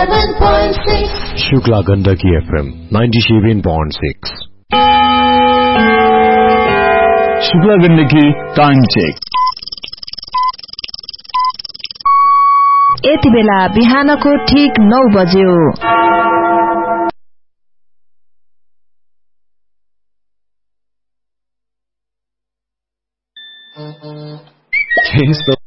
97.6 Shukla Gandaki FM 97.6 Shukla Gandaki time check. यति बेला बिहानको ठीक 9 बज्यो। Change the